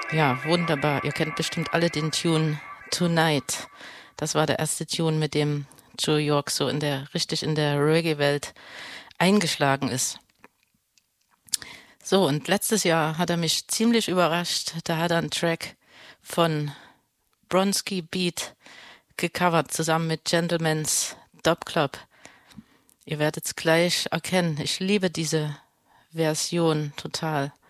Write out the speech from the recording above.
Ja, wunderbar. Ihr kennt bestimmt alle den Tune Tonight. Das war der erste Tune, mit dem Joe York so richtig in der Reggae-Welt eingeschlagen ist. So, und letztes Jahr hat er mich ziemlich überrascht. Da hat er einen Track von Bronski Beat gecovert, zusammen mit Gentleman's Dub Club. Ihr werdet es gleich erkennen. Ich liebe diese Version total.